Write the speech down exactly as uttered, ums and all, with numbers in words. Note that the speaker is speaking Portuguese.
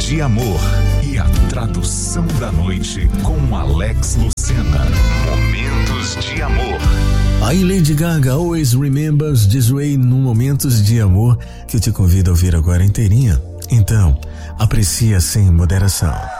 de amor e a tradução da noite com Alex Lucena. Momentos de amor. Aí Lady Gaga, Always Remembers This Way, no Momentos de Amor, que eu te convido a ouvir agora inteirinha. Então, aprecia sem moderação.